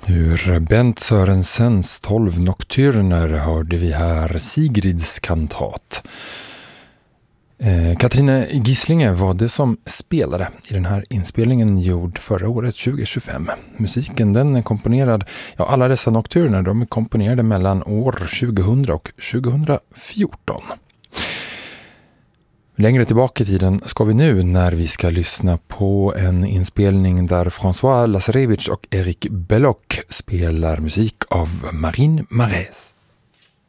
Ur Bent Sörensens 12 nocturner hörde vi här Sigrids kantat. Katrine Gislinge var det som spelade i den här inspelningen gjord förra året 2025. Musiken den är komponerad, alla dessa nocturner de är komponerade mellan år 2000 och 2014. Längre tillbaka i tiden ska vi nu när vi ska lyssna på en inspelning där François Lazarevic och Eric Belloc spelar musik av Marine Marès.